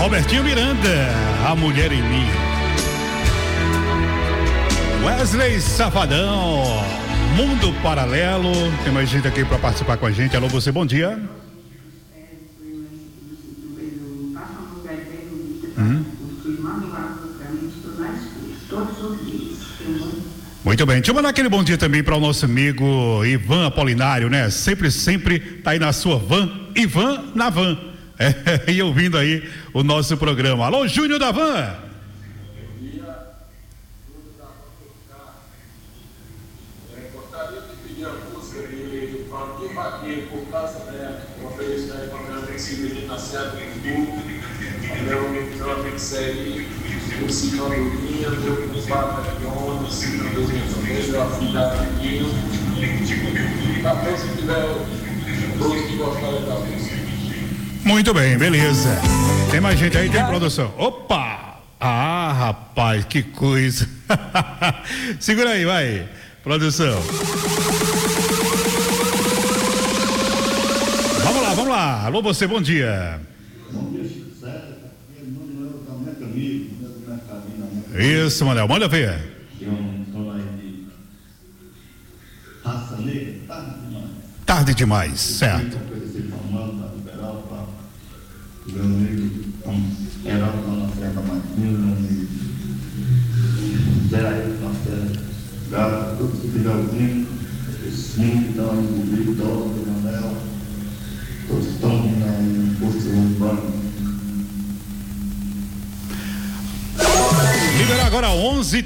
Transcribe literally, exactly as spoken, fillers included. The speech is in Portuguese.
Albertinho Miranda, A Mulher em Mim. Wesley Safadão, Mundo Paralelo. Tem mais gente aqui para participar com a gente. Alô, você, bom dia. Hum. Muito bem, deixa eu mandar aquele bom dia também para o nosso amigo Ivan Apolinário, né? Sempre, sempre tá aí na sua van, Ivan na van, é, e ouvindo aí o nosso programa. Alô, Júnior da van. Muito bem, beleza. Tem mais gente aí, tem produção. Opa! Ah, rapaz, que coisa. Segura aí, vai. Produção. Vamos lá, vamos lá. Alô, você, bom dia. Bom dia, Chico César. Isso, Manuel, manda ver. Tem um som aí de raça negra, tarde demais. Tarde demais, certo. Tem oferecer pra mano, pra liberal, pra meu amigo, Herói da Lacerda Martins, meu amigo. Zé Lacerda, Gato, todos que estiver ouvindo, sim, que estão envolvidos, todos do Manel, todos que estão vindo aí no posto urbano. Liberar agora onze